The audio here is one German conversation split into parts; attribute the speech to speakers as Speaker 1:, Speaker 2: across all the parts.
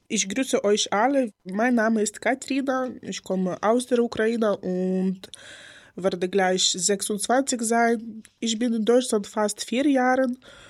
Speaker 1: Ich grüße euch alle. Mein Name ist Katrina. Ich komme aus der Ukraine und werde gleich 26 sein. Ich bin in Deutschland fast 4 Jahre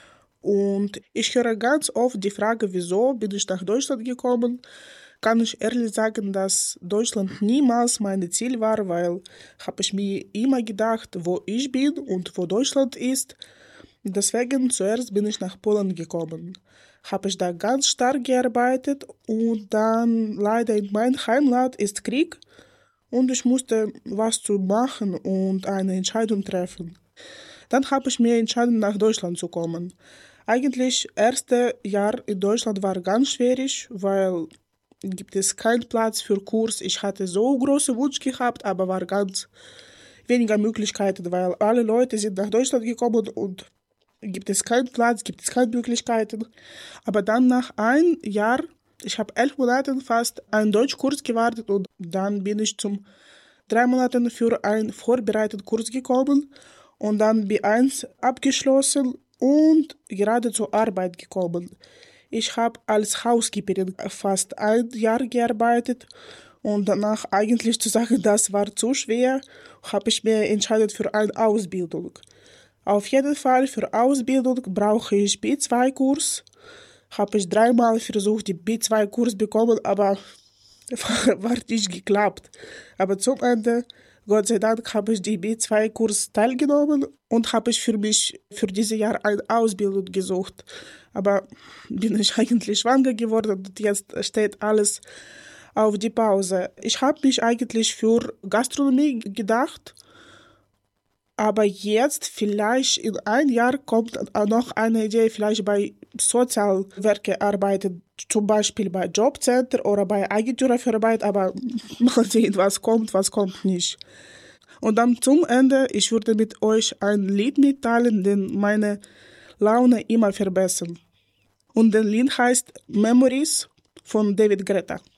Speaker 1: und ich höre ganz oft die Frage, wieso bin ich nach Deutschland gekommen? Kann ich ehrlich sagen, dass Deutschland niemals mein Ziel war, weil habe ich mir immer gedacht, wo ich bin und wo Deutschland ist. Deswegen zuerst bin ich nach Polen gekommen. Habe ich da ganz stark gearbeitet und dann leider in meinem Heimatland ist Krieg und ich musste was zu machen und eine Entscheidung treffen. Dann habe ich mir entschieden, nach Deutschland zu kommen. Eigentlich erste Jahr in Deutschland war ganz schwierig, weil gibt es keinen Platz für Kurs. Ich hatte so große Wunsch gehabt, aber war ganz weniger Möglichkeiten, weil alle Leute sind nach Deutschland gekommen und gibt es keinen Platz, gibt es keine Möglichkeiten. Aber dann nach ein Jahr, ich habe 11 Monate fast einen Deutschkurs gewartet und dann bin ich zum 3 Monaten für einen vorbereiteten Kurs gekommen und dann B1 abgeschlossen und gerade zur Arbeit gekommen. Ich habe als Housekeeperin fast ein Jahr gearbeitet und danach eigentlich zu sagen, das war zu schwer, habe ich mir entschieden für eine Ausbildung. Auf jeden Fall für Ausbildung brauche ich B2-Kurs. Habe ich 3-mal versucht, die B2-Kurs bekommen, aber war nicht geklappt. Aber zum Ende, Gott sei Dank, habe ich die B2-Kurs teilgenommen und habe ich für mich für dieses Jahr eine Ausbildung gesucht. Aber bin ich eigentlich schwanger geworden und jetzt steht alles auf die Pause. Ich habe mich eigentlich für Gastronomie gedacht, aber jetzt vielleicht in ein Jahr kommt noch eine Idee, vielleicht bei Sozialwerke arbeiten, zum Beispiel bei Jobcenter oder bei Agentur für Arbeit, aber mal sehen, was kommt nicht. Und dann zum Ende, ich würde mit euch ein Lied mitteilen, den meine Laune immer verbessern. Und das Lied heißt Memories von David Guetta.